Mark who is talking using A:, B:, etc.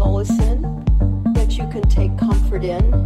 A: solace in, that you can take comfort in.